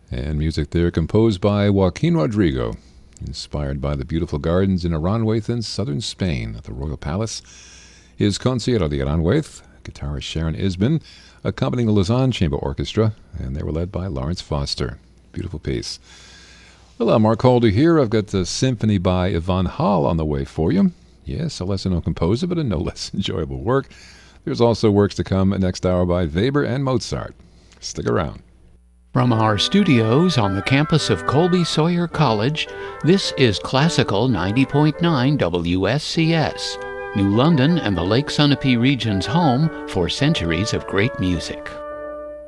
And music there composed by Joaquin Rodrigo, inspired by the beautiful gardens in Aranjuez in southern Spain at the Royal Palace. Is Concierto de Aranjuez, guitarist Sharon Isbin, accompanying the Lausanne Chamber Orchestra, and they were led by Lawrence Foster. Beautiful piece. Well, I'm Mark Holder here. I've got the Symphony by Yvonne Hall on the way for you. Yes, a lesser-known composer, but a no less enjoyable work. There's also works to come next hour by Weber and Mozart. Stick around. From our studios on the campus of Colby Sawyer College, this is Classical 90.9 WSCS, New London and the Lake Sunapee region's home for centuries of great music.